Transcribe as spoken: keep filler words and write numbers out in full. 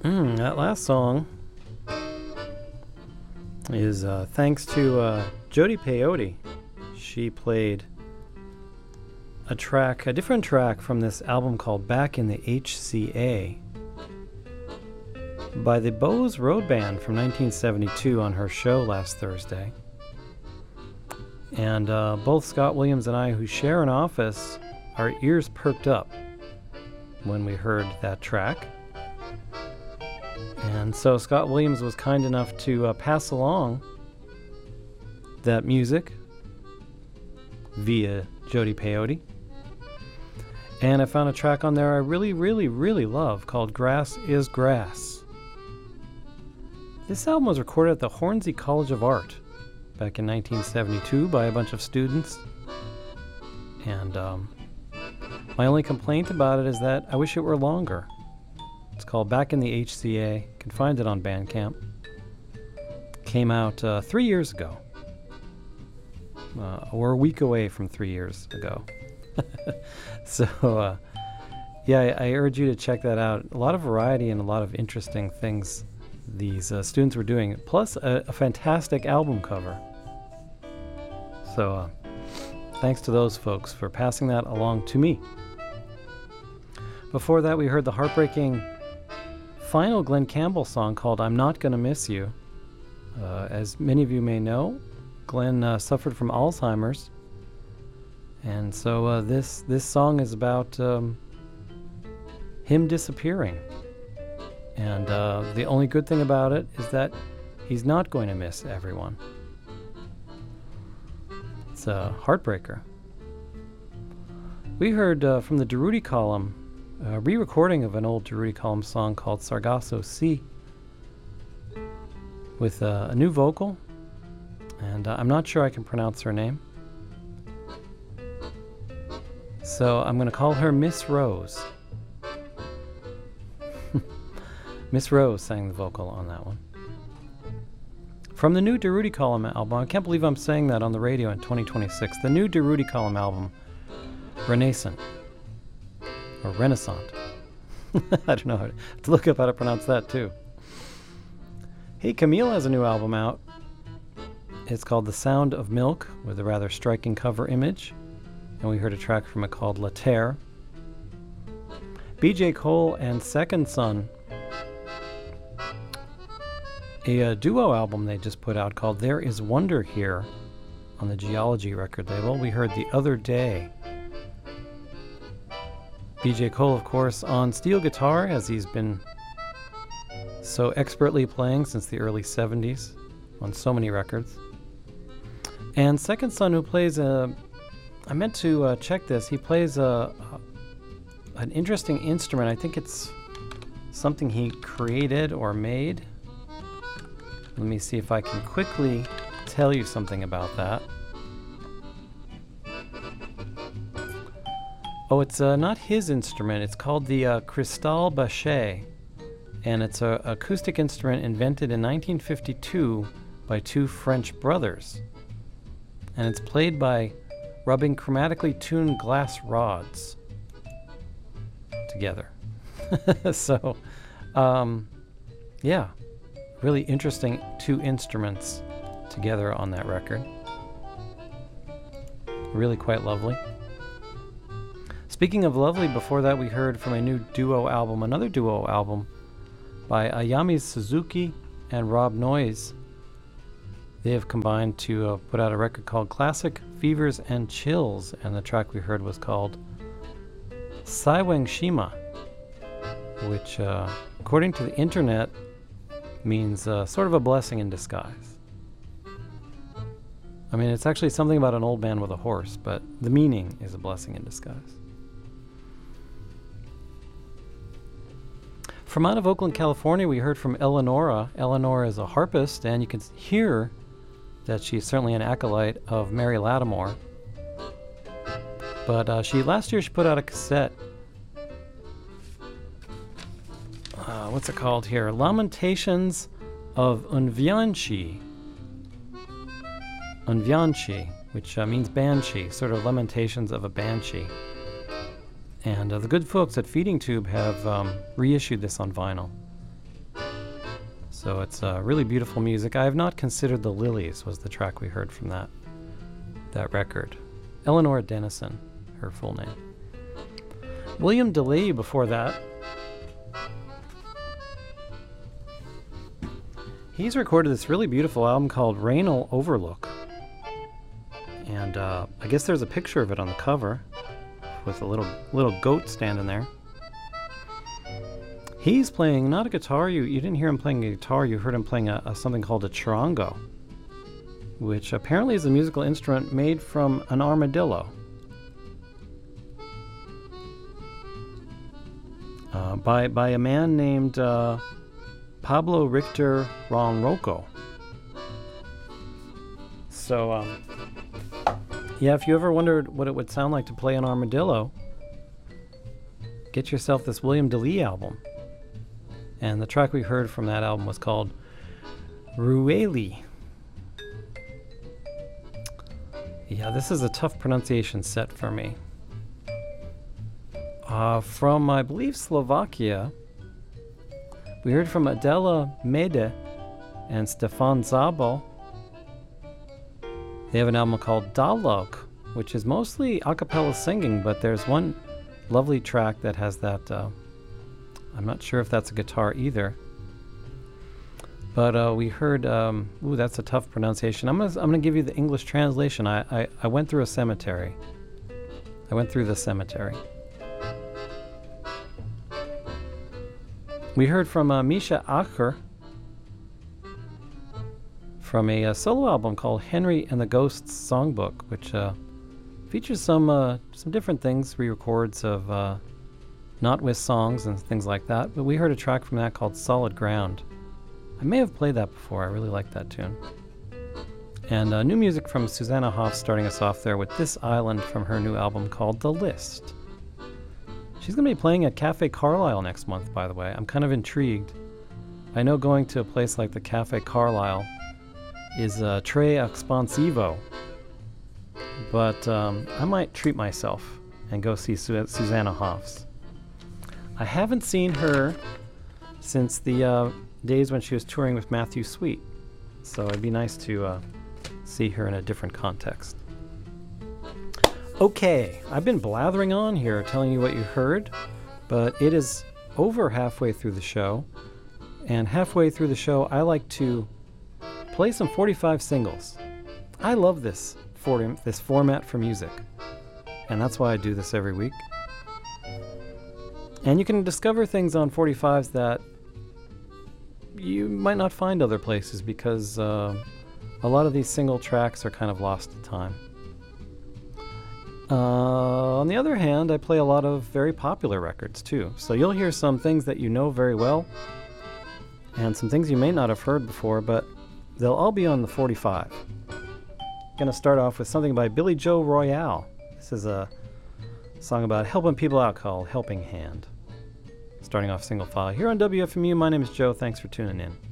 Mm, that last song is uh, thanks to uh, Jody Peyote. She played a track, a different track from this album called Back in the H C A by the Bose Road Band from nineteen seventy-two on her show last Thursday. And uh, both Scott Williams and I, who share an office, our ears perked up when we heard that track. And so Scott Williams was kind enough to uh, pass along that music via Jody Peyote. And I found a track on there I really, really, really love called Grass is Grass. This album was recorded at the Hornsey College of Art back in nineteen seventy-two by a bunch of students. And um, my only complaint about it is that I wish it were longer. It's called Back in the H C A. You can find it on Bandcamp. Came out uh, three years ago. Uh, we're a week away from three years ago. so, uh, yeah, I, I urge you to check that out. A lot of variety and a lot of interesting things these uh, students were doing. Plus, a, a fantastic album cover. So, uh, thanks to those folks for passing that along to me. Before that, we heard the heartbreaking final Glen Campbell song called I'm Not Gonna Miss You. Uh, as many of you may know, Glen uh, suffered from Alzheimer's. And so uh, this, this song is about um, him disappearing. And uh, the only good thing about it is that he's not going to miss everyone. It's a heartbreaker. We heard uh, from the Durutti Column a re-recording of an old Durutti Column song called Sargasso Sea with uh, a new vocal, and uh, I'm not sure I can pronounce her name. So I'm going to call her Miss Rose. Miss Rose sang the vocal on that one. From the new Durutti Column album, I can't believe I'm saying that on the radio in twenty twenty-six, the new Durutti Column album, Renaissance. Or Renaissance. I don't know how to, to look up how to pronounce that too. Hey, Camille has a new album out. It's called The Sound of Milk, with a rather striking cover image. And we heard a track from it called La Terre. B J Cole and Second Son, a, a duo album they just put out called There Is Wonder Here on the Geology record label. We heard The Other Day. B J Cole, of course, on steel guitar, as he's been so expertly playing since the early seventies on so many records. And Second Son, who plays a... I meant to uh, check this. He plays a, a an interesting instrument. I think it's something he created or made. Let me see if I can quickly tell you something about that. Oh, it's uh, not his instrument. It's called the uh, Cristal Bachet, and it's an acoustic instrument invented in nineteen fifty-two by two French brothers. And it's played by rubbing chromatically tuned glass rods together. so, um, yeah, really interesting two instruments together on that record. Really quite lovely. Speaking of lovely, before that we heard from a new duo album, another duo album by Ayami Suzuki and Rob Noyes. They have combined to uh, put out a record called Classic Fevers and Chills, and the track we heard was called Saiweng Shima, which, uh, according to the internet, means uh, sort of a blessing in disguise. I mean, it's actually something about an old man with a horse, but the meaning is a blessing in disguise. From out of Oakland, California, we heard from Eleonora. Eleonora is a harpist, and you can hear that she's certainly an acolyte of Mary Lattimore. But uh, she last year she put out a cassette. Uh, what's it called here? Lamentations of Unvianchi. Unvianchi, which uh, means banshee, sort of lamentations of a banshee. And uh, the good folks at Feeding Tube have um, reissued this on vinyl. So it's uh, really beautiful music. I have not considered the Lilies was the track we heard from that that record. Eleanor Dennison, her full name. William DeLay before that. He's recorded this really beautiful album called Rainal Overlook. And uh, I guess there's a picture of it on the cover with a little little goat standing there. He's playing not a guitar. You you didn't hear him playing a guitar. You heard him playing a, a something called a charango, which apparently is a musical instrument made from an armadillo. Uh, by by a man named uh, Pablo Richter Ronroco. So, um, yeah, if you ever wondered what it would sound like to play an armadillo, get yourself this William DeLay album. And the track we heard from that album was called Rueli. Yeah, this is a tough pronunciation set for me. Uh, from, I believe, Slovakia, we heard from Adela Mede and Stefan Zabel. They have an album called Dialogue, which is mostly a cappella singing, but there's one lovely track that has that, uh, I'm not sure if that's a guitar either. But uh, we heard, um, ooh, that's a tough pronunciation. I'm gonna, I'm gonna give you the English translation. I, I, I went through a cemetery. I went through the cemetery. We heard from uh, Misha Acher from a, a solo album called Henry and the Ghosts Songbook, which uh, features some uh, some different things, re-records of uh, Notwist songs and things like that. But we heard a track from that called Solid Ground. I may have played that before. I really like that tune. And uh, new music from Susanna Hoff starting us off there with This Island from her new album called The List. She's going to be playing at Cafe Carlisle next month, by the way. I'm kind of intrigued. I know going to a place like the Cafe Carlisle is uh, tre expansivo, but um, I might treat myself and go see Su- Susanna Hoffs. I haven't seen her since the uh, days when she was touring with Matthew Sweet, so it'd be nice to uh, see her in a different context. Okay, I've been blathering on here telling you what you heard, but it is over halfway through the show, and halfway through the show I like to play some forty-five singles. I love this for this format for music, and that's why I do this every week. And you can discover things on forty-fives that you might not find other places because uh, a lot of these single tracks are kind of lost to time. Uh, on the other hand, I play a lot of very popular records too. So you'll hear some things that you know very well and some things you may not have heard before, but they'll all be on the forty-five. Gonna start off with something by Billy Joe Royale. This is a song about helping people out called Helping Hand. Starting off single file here on W F M U. My name is Joe. Thanks for tuning in.